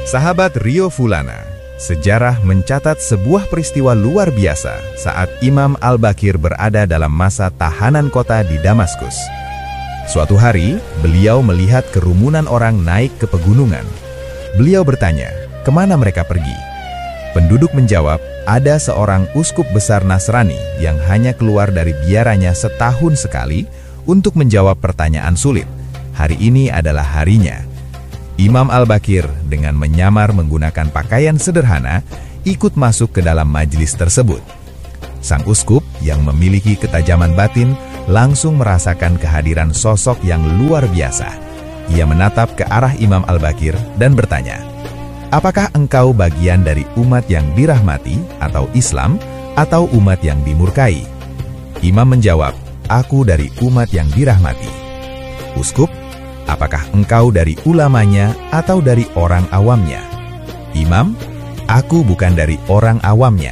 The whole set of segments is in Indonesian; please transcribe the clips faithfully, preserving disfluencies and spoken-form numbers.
Sahabat Rio Fulana, sejarah mencatat sebuah peristiwa luar biasa saat Imam Al-Baqir berada dalam masa tahanan kota di Damaskus. Suatu hari, beliau melihat kerumunan orang naik ke pegunungan. Beliau bertanya, kemana mereka pergi? Penduduk menjawab, ada seorang uskup besar Nasrani yang hanya keluar dari biaranya setahun sekali untuk menjawab pertanyaan sulit. Hari ini adalah harinya. Imam Al-Baqir dengan menyamar menggunakan pakaian sederhana ikut masuk ke dalam majelis tersebut. Sang uskup yang memiliki ketajaman batin langsung merasakan kehadiran sosok yang luar biasa. Ia menatap ke arah Imam Al-Baqir dan bertanya, apakah engkau bagian dari umat yang dirahmati atau Islam atau umat yang dimurkai? Imam menjawab, aku dari umat yang dirahmati. Uskup, apakah engkau dari ulamanya atau dari orang awamnya? Imam, aku bukan dari orang awamnya.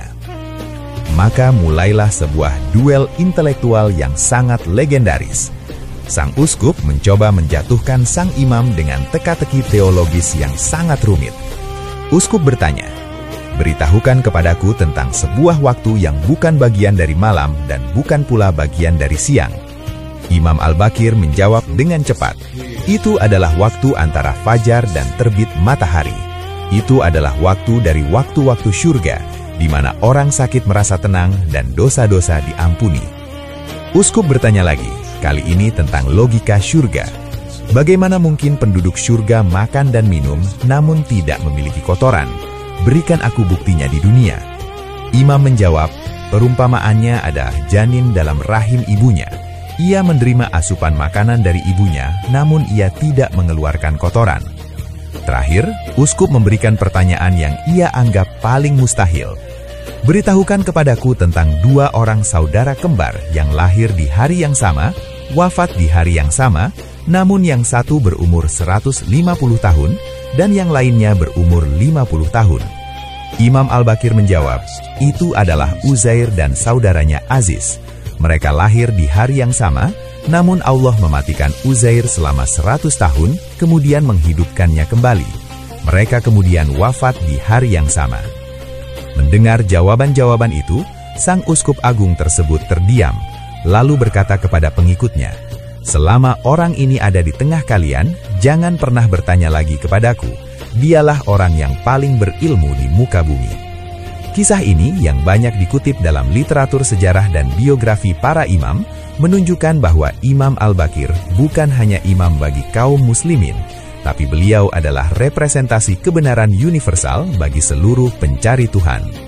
Maka mulailah sebuah duel intelektual yang sangat legendaris. Sang uskup mencoba menjatuhkan sang imam dengan teka-teki teologis yang sangat rumit. Uskup bertanya, beritahukan kepadaku tentang sebuah waktu yang bukan bagian dari malam dan bukan pula bagian dari siang. Imam Al-Baqir menjawab dengan cepat, itu adalah waktu antara fajar dan terbit matahari. Itu adalah waktu dari waktu-waktu syurga, di mana orang sakit merasa tenang dan dosa-dosa diampuni. Uskup bertanya lagi, kali ini tentang logika syurga. Bagaimana mungkin penduduk syurga makan dan minum, namun tidak memiliki kotoran? Berikan aku buktinya di dunia. Imam menjawab, perumpamaannya adalah janin dalam rahim ibunya. Ia menerima asupan makanan dari ibunya, namun ia tidak mengeluarkan kotoran. Terakhir, uskup memberikan pertanyaan yang ia anggap paling mustahil. Beritahukan kepadaku tentang dua orang saudara kembar yang lahir di hari yang sama, wafat di hari yang sama, namun yang satu berumur seratus lima puluh tahun dan yang lainnya berumur lima puluh tahun. Imam Al-Baqir menjawab, itu adalah Uzair dan saudaranya Aziz. Mereka lahir di hari yang sama, namun Allah mematikan Uzair selama seratus tahun, kemudian menghidupkannya kembali. Mereka kemudian wafat di hari yang sama. Mendengar jawaban-jawaban itu, sang uskup agung tersebut terdiam, lalu berkata kepada pengikutnya, selama orang ini ada di tengah kalian, jangan pernah bertanya lagi kepadaku. Dialah orang yang paling berilmu di muka bumi. Kisah ini yang banyak dikutip dalam literatur sejarah dan biografi para imam, menunjukkan bahwa Imam Al-Baqir bukan hanya imam bagi kaum muslimin, tapi beliau adalah representasi kebenaran universal bagi seluruh pencari Tuhan.